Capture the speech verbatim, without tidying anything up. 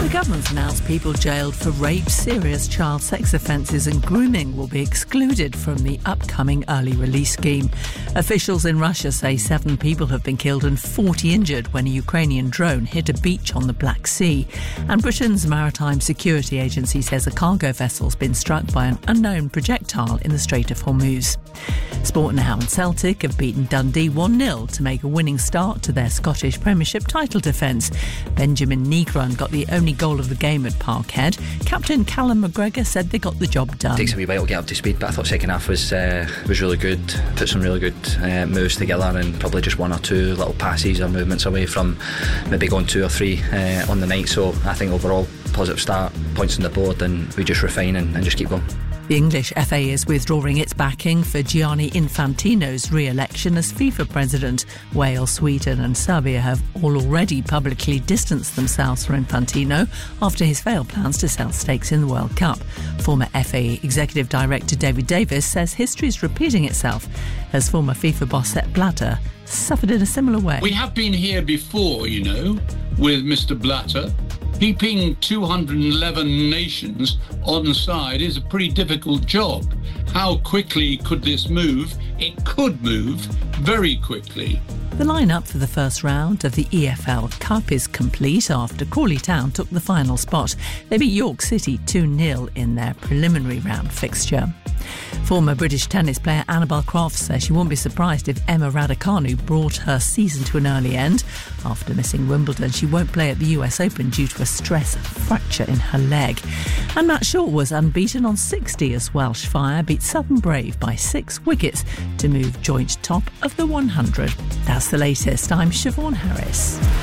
The government's announced people jailed for rape, serious child sex offences and grooming will be excluded from the upcoming early release scheme. Officials in Russia say seven people have been killed and forty injured when a Ukrainian drone hit a beach on the Black Sea. And Britain's Maritime Security Agency says a cargo vessel's been struck by an unknown projectile in the Strait of Hormuz. Sport now, and Celtic have beaten Dundee one nil to make a winning start to their Scottish Premiership title defence. Benjamin Negron got the only goal of the game at Parkhead. Captain Callum McGregor said they got the job done. It takes a wee while to get up to speed, but I thought second half was uh, was really good. Put some really good uh, moves together, and probably just one or two little passes or movements away from maybe going two or three uh, on the night. So I think overall positive start, points on the board, and we just refine and, and just keep going. The English F A is withdrawing its backing for Gianni Infantino's re-election as FIFA president. Wales, Sweden and Serbia have all already publicly distanced themselves from Infantino after his failed plans to sell stakes in the World Cup. Former F A Executive Director David Davis says history is repeating itself as former FIFA boss Sepp Blatter suffered in a similar way. We have been here before, you know, with Mister Blatter. Keeping two hundred eleven nations on side is a pretty difficult job. How quickly could this move? It could move very quickly. The line-up for the first round of the E F L Cup is complete after Crawley Town took the final spot. They beat York City two nil in their preliminary round fixture. Former British tennis player Annabel Crofts says she won't be surprised if Emma Raducanu brought her season to an early end. After missing Wimbledon, she won't play at the U S Open due to a stress fracture in her leg. And Matt Shaw was unbeaten on sixty as Welsh Fire beat Southern Brave by six wickets to move joint top of the one hundred. That's the latest. I'm Siobhan Harris.